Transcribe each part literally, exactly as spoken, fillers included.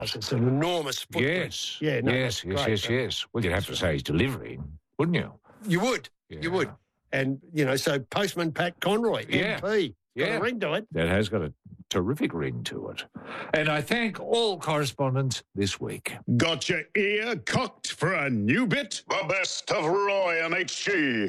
It's an enormous footprint. Yes. Yeah, no, yes, that's yes, great. yes, yes. Well, you'd have to say he's delivering, wouldn't you? You would. Yeah. You would. And, you know, so Postman Pat Conroy, Yeah. M P, got Yeah. a ring to it. That has got a terrific ring to it. And I thank all correspondents this week. Got your ear cocked for a new bit? The best of Roy and H G.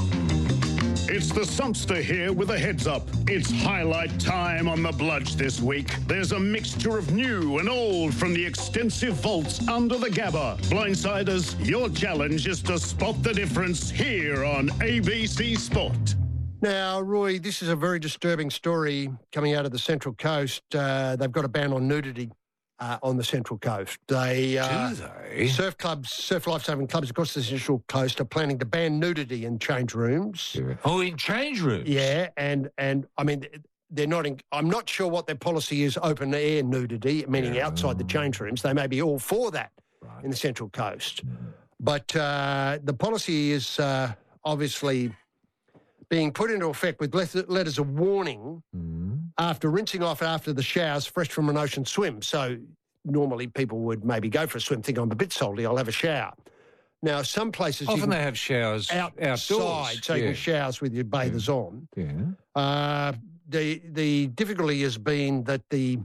It's the Sumpster here with a heads up. It's highlight time on the Bludge this week. There's a mixture of new and old from the extensive vaults under the Gabba. Blindsiders, your challenge is to spot the difference here on A B C Sport. Now, Roy, this is a very disturbing story coming out of the Central Coast. Uh, they've got a ban on nudity uh, on the Central Coast. They, uh, Do they? Surf clubs, surf lifesaving clubs across the Central Coast are planning to ban nudity in change rooms. Yeah. Oh, in change rooms? Yeah, and, and I mean, they're not. In, I'm not sure what their policy is. Open air nudity, meaning Yeah. outside the change rooms. They may be all for that Right. in the Central Coast, but uh, the policy is uh, obviously being put into effect with let- letters of warning Mm. after rinsing off after the showers, fresh from an ocean swim. So normally people would maybe go for a swim, think I'm a bit salty, I'll have a shower. Now, some places you Often can they have showers outside, outdoors. so you yeah. can showers with your bathers on. Yeah. Uh, the the difficulty has been that the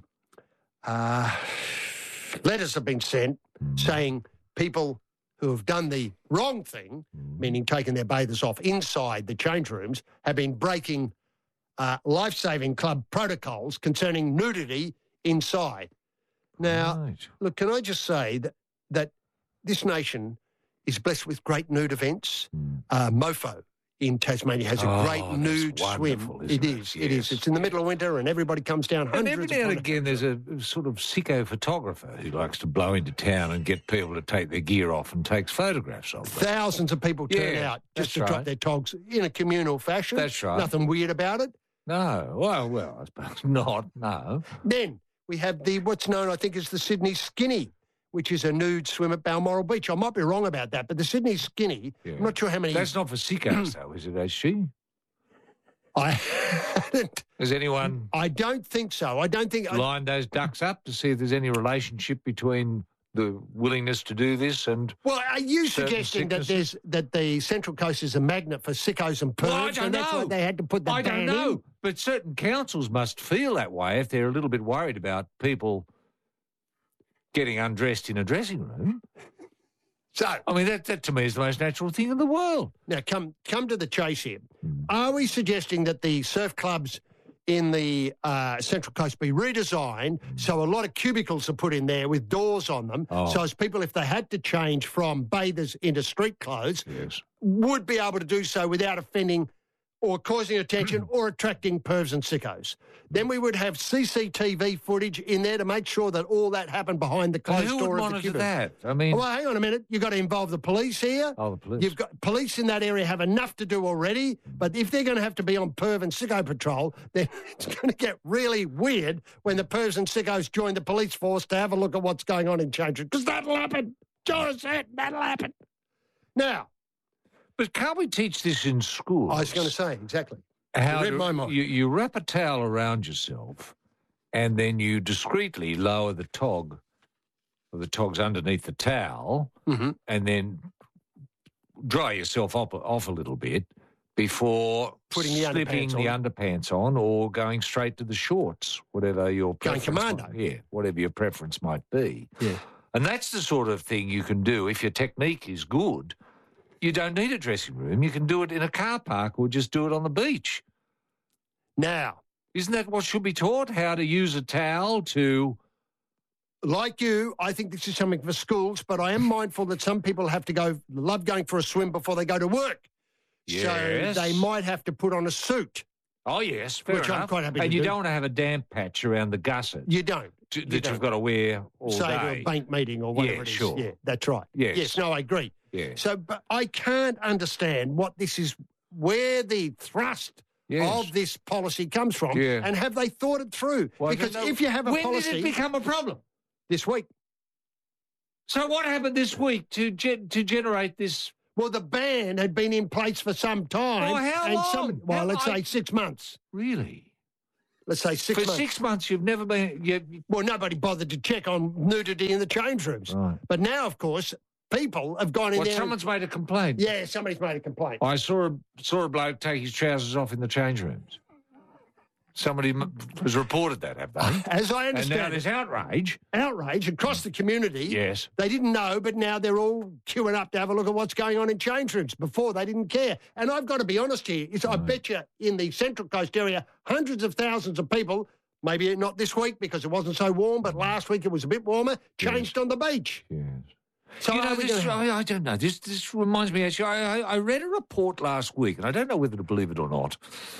uh, letters have been sent saying people who have done the wrong thing, meaning taking their bathers off inside the change rooms, have been breaking uh, life-saving club protocols concerning nudity inside. Now, Right. look, can I just say that that this nation is blessed with great nude events. Uh, Mofo in Tasmania has a Oh, great that's nude swim. wonderful, It isn't it? is. It is. Yes, It's in the middle of yes. winter, and everybody comes down. And Hundreds every now and upon again, there's a sort of sicko photographer who likes to blow into town and get people to take their gear off and takes photographs of them. Thousands of people turn Yeah, out just that's to drop right. their togs in a communal fashion. That's right. Nothing weird about it. No, well, well, I suppose not. No. Then we have the what's known, I think, as the Sydney Skinny, which is a nude swim at Balmoral Beach. I might be wrong about that, but the Sydney Skinny, Yeah. I'm not sure how many. That's not for sickos, though, is it, H G? I hadn't. Has anyone I don't think so. I don't think. I, lined those ducks up to see if there's any relationship between the willingness to do this and... well, are you certain suggesting that sicknesses? there's that the Central Coast is a magnet for sickos and pervs, Well, I don't and that's know. why they had to put the I ban don't know, in? but certain councils must feel that way if they're a little bit worried about people getting undressed in a dressing room. So I mean, that, that to me is the most natural thing in the world. now, come come to the chase here. Hmm. Are we suggesting that the surf clubs in the uh, Central Coast be redesigned so a lot of cubicles are put in there with doors on them, Oh. so as people, if they had to change from bathers into street clothes, Yes. would be able to do so without offending or causing attention or attracting pervs and sickos. Then we would have C C T V footage in there to make sure that all that happened behind the Well, closed who door would of the monitor cubicle. that? I mean... Well, hang on a minute. You've got to involve the police here. Oh, the police. You've got police in that area have enough to do already, but if they're going to have to be on perv and sicko patrol, then it's going to get really weird when the pervs and sickos join the police force to have a look at what's going on in change rooms, because that'll happen. Jonas said that'll happen. Now, But can't we teach this in schools? I was going to say, exactly. How You read to- my mind. You, you wrap a towel around yourself and then you discreetly lower the tog, or the tog's underneath the towel, Mhm. and then dry yourself off, off a little bit before Putting the slipping underpants the on. underpants on or going straight to the shorts, whatever your Going preference commando. might- yeah, whatever your preference might be. Yeah. And that's the sort of thing you can do if your technique is good. You don't need a dressing room. You can do it in a car park or just do it on the beach. Now, Isn't that what should be taught? How to use a towel to... like you, I think this is something for schools, but I am mindful that some people have to go, love going for a swim before they go to work. Yes. So they might have to put on a suit. Oh, yes, fair Which I'm enough. quite happy to And you do. don't want to have a damp patch around the gusset You don't. to, you that don't. you've got to wear all Say to day. a bank meeting or whatever Yeah, it is. sure. Yeah, that's right. Yes. Yes, no, I agree. Yeah. So, but I can't understand what this is, where the thrust Yes. of this policy comes from, Yeah. and have they thought it through? Well, I because don't know. if you have a when policy did it become a problem? this week, So what happened this week to gen- to generate this? well, the ban had been in place for some time. Oh, how and long? Some, well, How let's long? say six months. Really? let's say six For months. six months, you've never been... You, Well, nobody bothered to check on nudity in the change rooms. Right. But now, of course, people have gone in what, there. and- someone's made a complaint? yeah, somebody's made a complaint. I saw a, saw a bloke take his trousers off in the change rooms. Somebody m- has reported that, have they? As I And now understand there's it, outrage. outrage across the community. Yes. They didn't know, but now they're all queuing up to have a look at what's going on in change rooms. Before, they didn't care. And I've got to be honest here. Is I bet you in the Central Coast area, hundreds of thousands of people, maybe not this week because it wasn't so warm, but last week it was a bit warmer, changed on the beach. Yes. So you know, are we this, gonna- I, I don't know. This this reminds me, actually, I, I, I read a report last week, and I don't know whether to believe it or not,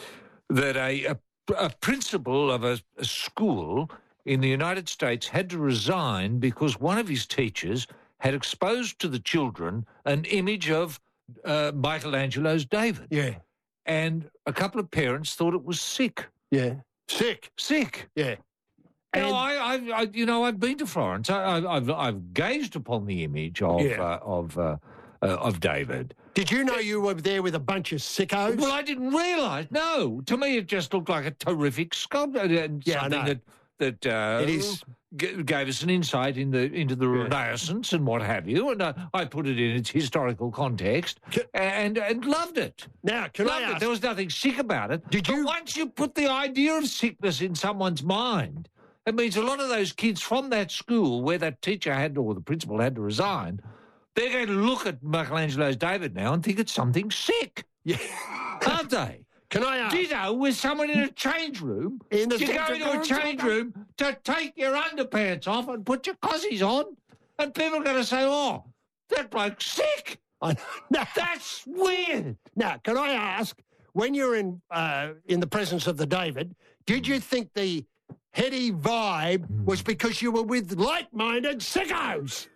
that a, a, a principal of a, a school in the United States had to resign because one of his teachers had exposed to the children an image of uh, Michelangelo's David. Yeah, And a couple of parents thought it was sick. yeah. Sick. Sick. Yeah. You know, And- I, I, I, you know, I've been to Florence. I, I, I've, I've gazed upon the image of Yeah. uh, of uh, uh, of David. Did you know you were there with a bunch of sickos? Well, I didn't realise. No, to me, it just looked like a terrific sculpture and Yeah, I something know. that that uh, It is. g- gave us an insight in the into the Renaissance and what have you. And uh, I put it in its historical context Ca- and and loved it. Now, can Loved I it. ask? There was nothing sick about it. Did But you- once you put the idea of sickness in someone's mind, it means a lot of those kids from that school where that teacher had to, or the principal had to resign, they're going to look at Michelangelo's David now and think it's something sick, Yeah. aren't they? Can I ask? Ditto with someone in a change room. In the you go central into a coast? change room to take your underpants off and put your cossies on, and people are going to say, "Oh, that bloke's sick." I know. Now, That's weird. now, can I ask? When you're in uh, in the presence of the David, did you think the heady vibe was because you were with like-minded sickos?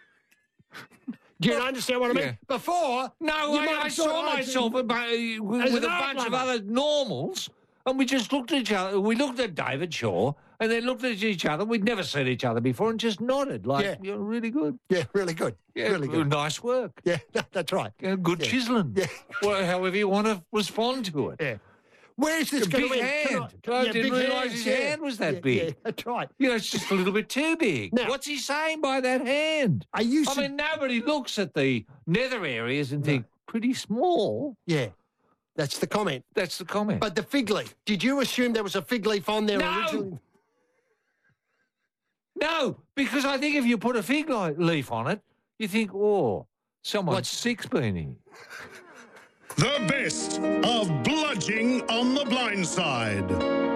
Do you understand what I mean? Yeah. Before, No, you I, might I have saw thought, myself with, with, As with a an bunch of outliner. other normals, and we just looked at each other. We looked at David Shaw, and then looked at each other. We'd never seen each other before, and just nodded like, Yeah. "You're really good. Yeah, really good. Yeah, really good. Nice work. Yeah, that's right. Yeah, good Yeah. chiseling. Yeah. Well, however you want to respond to it. Yeah. Where's this A going big to end? Can hand. I didn't big realise hands, his yeah. hand was that Yeah, big. Yeah, that's right. You know, it's just a little bit too big. Now- What's he saying by that hand? Are you? I su- mean, nobody looks at the nether areas and think, pretty small. yeah, that's the comment. That's the comment. But the fig leaf. Did you assume there was a fig leaf on there No. originally? No, because I think if you put a fig li- leaf on it, you think, oh, someone's What's- sick's been here. The best of Bludging on the Blind Side.